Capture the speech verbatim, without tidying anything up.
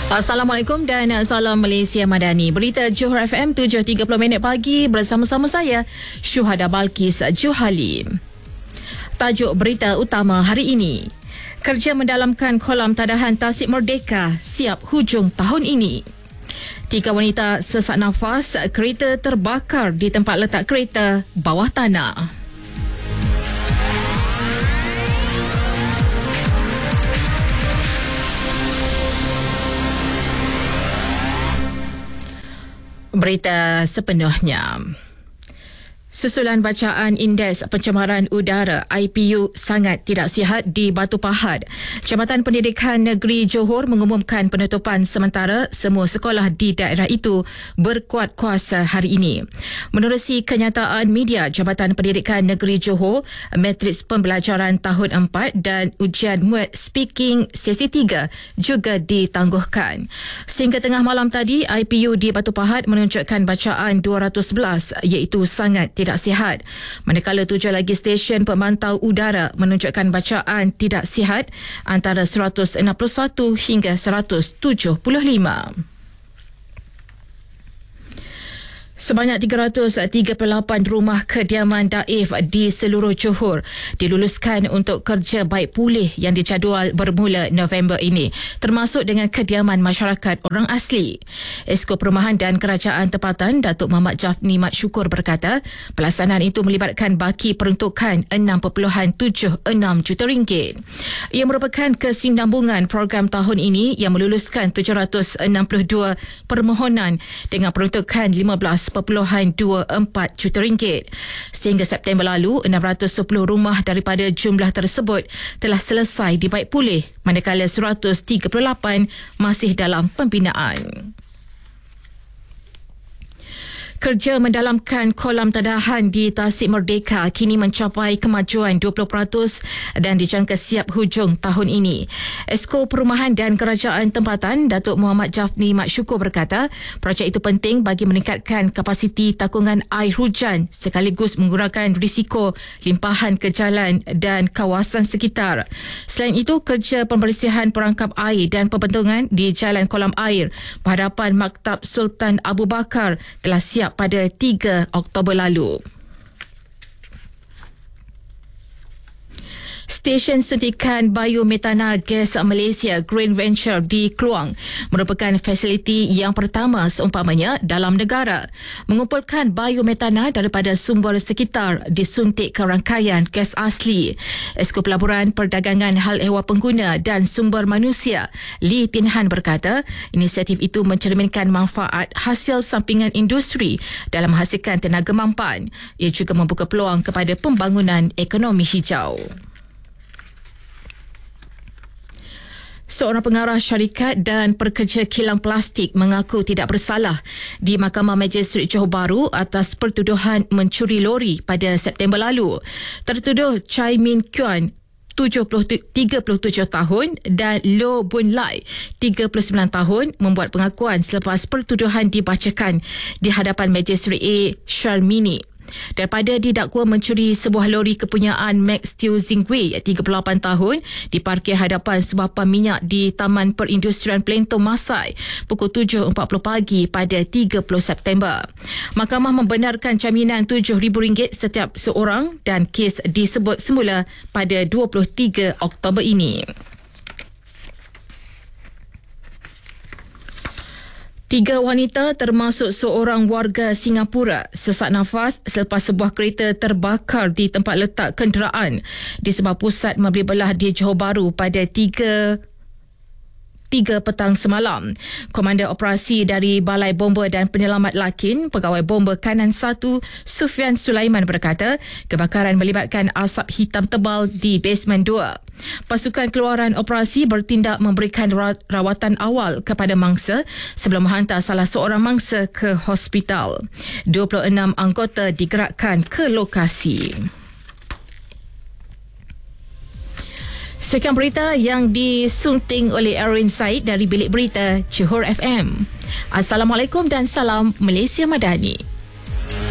Assalamualaikum dan salam Malaysia Madani. Berita Johor F M tujuh tiga puluh minit pagi bersama-sama saya Syuhada Balkis Johali. Tajuk berita utama hari ini: kerja mendalamkan kolam tadahan Tasik Merdeka siap hujung tahun ini. Tiga wanita sesak nafas, kereta terbakar di tempat letak kereta bawah tanah. Berita sepenuhnya. Susulan bacaan Indeks Pencemaran Udara I P U sangat tidak sihat di Batu Pahat. Jabatan Pendidikan Negeri Johor mengumumkan penutupan sementara semua sekolah di daerah itu berkuat kuasa hari ini. Menerusi kenyataan media, Jabatan Pendidikan Negeri Johor, matriks pembelajaran tahun empat dan ujian muat speaking sesi tiga juga ditangguhkan. Sehingga tengah malam tadi, I P U di Batu Pahat menunjukkan bacaan dua ratus sebelas iaitu sangat tidak sihat. Manakala tujuh lagi stesen pemantau udara menunjukkan bacaan tidak sihat antara seratus enam puluh satu hingga seratus tujuh puluh lima. Sebanyak tiga ratus tiga puluh lapan rumah kediaman daif di seluruh Johor diluluskan untuk kerja baik pulih yang dijadual bermula November ini, termasuk dengan kediaman masyarakat orang asli. Esko Perumahan dan Kerajaan Tempatan Datuk Muhammad Jafni Mat Syukur berkata, pelaksanaan itu melibatkan baki peruntukan enam perpuluhan tujuh enam juta ringgit. Ia merupakan kesinambungan program tahun ini yang meluluskan tujuh ratus enam puluh dua permohonan dengan peruntukan lima belas perpuluhan dua empat juta ringgit. Sehingga September lalu, enam ratus sepuluh rumah daripada jumlah tersebut telah selesai dibaik pulih, manakala seratus tiga puluh lapan masih dalam pembinaan. Kerja mendalamkan kolam tadahan di Tasik Merdeka kini mencapai kemajuan dua puluh peratus dan dijangka siap hujung tahun ini. Esko Perumahan dan Kerajaan Tempatan Datuk Muhammad Jafni Mat Syukur berkata, projek itu penting bagi meningkatkan kapasiti takungan air hujan sekaligus mengurangkan risiko limpahan ke jalan dan kawasan sekitar. Selain itu, kerja pembersihan perangkap air dan pembentungan di jalan kolam air berhadapan Maktab Sultan Abu Bakar telah siap pada tiga Oktober lalu. Stesen suntikan biometana gas Malaysia Green Venture di Kluang merupakan fasiliti yang pertama seumpamanya dalam negara, mengumpulkan biometana daripada sumber sekitar disuntik ke rangkaian gas asli. Esko Pelaburan Perdagangan Hal Ehwal Pengguna dan Sumber Manusia Lee Tin Han berkata, inisiatif itu mencerminkan manfaat hasil sampingan industri dalam menghasilkan tenaga mampan. Ia juga membuka peluang kepada pembangunan ekonomi hijau. Seorang pengarah syarikat dan pekerja kilang plastik mengaku tidak bersalah di Mahkamah Magistrate Johor Bahru atas pertuduhan mencuri lori pada September lalu. Tertuduh Chai Min Kuan, tiga puluh tujuh tahun, dan Loh Bun Lai, tiga puluh sembilan tahun, membuat pengakuan selepas pertuduhan dibacakan di hadapan Magistrate A. Sharmini. Daripada didakwa mencuri sebuah lori kepunyaan Max Teo Zingwei, tiga puluh lapan tahun, diparkir hadapan sebuah pam minyak di Taman Perindustrian Plentong Masai pukul tujuh empat puluh pagi pada tiga puluh September. Mahkamah membenarkan jaminan tujuh ribu ringgit setiap seorang dan kes disebut semula pada dua puluh tiga Oktober ini. Tiga wanita termasuk seorang warga Singapura sesak nafas selepas sebuah kereta terbakar di tempat letak kenderaan di sebuah pusat membeli belah di Johor Bahru pada tiga tiga petang semalam. Komander operasi dari Balai Bomba dan Penyelamat Lakin, Pegawai Bomba Kanan satu, Sufian Sulaiman berkata, kebakaran melibatkan asap hitam tebal di basement dua. Pasukan keluaran operasi bertindak memberikan rawatan awal kepada mangsa sebelum menghantar salah seorang mangsa ke hospital. dua puluh enam anggota digerakkan ke lokasi. Sekian berita yang disunting oleh Erwin Said dari Bilik Berita Johor F M. Assalamualaikum dan salam Malaysia Madani.